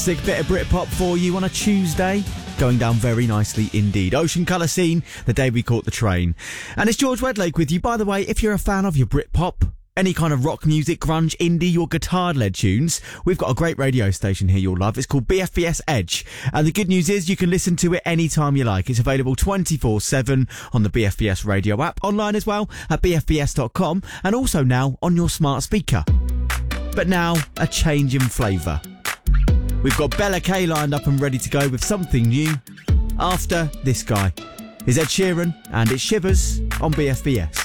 Sick bit of Britpop for you on a Tuesday. Going down very nicely indeed. Ocean Colour Scene, The Day We Caught the Train. And it's George Wedlake with you. By the way, if you're a fan of your Britpop, any kind of rock music, grunge, indie or guitar-led tunes, we've got a great radio station here you'll love. It's called BFBS Edge. And the good news is you can listen to it anytime you like. It's available 24/7 on the BFBS radio app, online as well at bfbs.com, and also now on your smart speaker. But now, a change in flavour. We've got Bella K lined up and ready to go with something new. After this guy is Ed Sheeran, and it Shivers on BFBS.